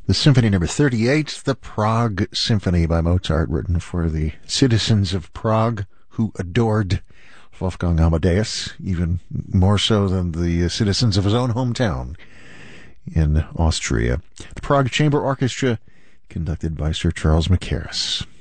The Symphony Number 38, the Prague Symphony by Mozart, written for the citizens of Prague who adored Wolfgang Amadeus, even more so than the citizens of his own hometown in Austria. The Prague Chamber Orchestra, conducted by Sir Charles Mackerras.